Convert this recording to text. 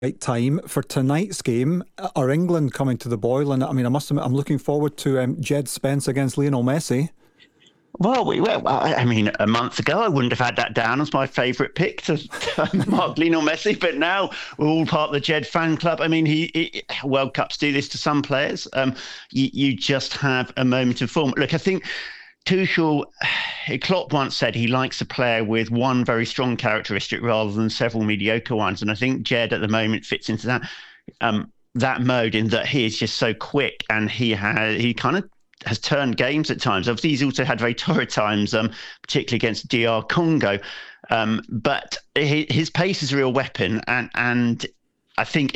right time for tonight's game. Are England coming to the boil? And I mean, I must admit, I'm looking forward to Jed Spence against Lionel Messi. I mean, a month ago, I wouldn't have had that down as my favourite pick to mark Lionel Messi, but now we're all part of the Jed fan club. I mean, World Cups do this to some players. You just have a moment of form. Look, I think Tuchel, Klopp once said he likes a player with one very strong characteristic rather than several mediocre ones, and I think Jed at the moment fits into that mode in that he is just so quick and he kind of has turned games at times. Obviously, he's also had very torrid times, particularly against DR Congo. But his pace is a real weapon, and I think